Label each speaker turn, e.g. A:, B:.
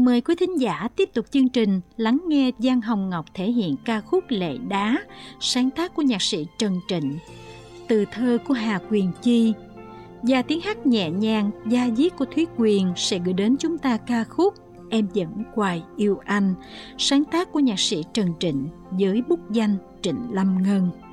A: Mời quý thính giả tiếp tục chương trình lắng nghe Giang Hồng Ngọc thể hiện ca khúc Lệ Đá, sáng tác của nhạc sĩ Trần Trịnh, từ thơ của Hà Quyền Chi, và tiếng hát nhẹ nhàng, da diết của Thúy Quyền sẽ gửi đến chúng ta ca khúc Em Vẫn Hoài Yêu Anh, sáng tác của nhạc sĩ Trần Trịnh với bút danh Trịnh Lâm Ngân.